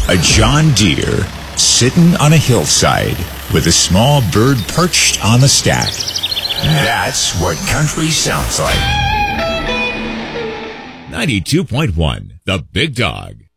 A John Deere sitting on a hillside with a small bird perched on the stack. That's what country sounds like. 92.1, The Big Dog.